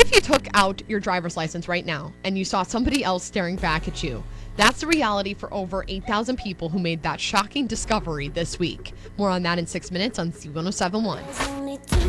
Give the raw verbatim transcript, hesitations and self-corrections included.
if you took out your driver's license right now and you saw somebody else staring back at you? That's the reality for over eight thousand people who made that shocking discovery this week. More on that in six minutes on Z ten seventy-one.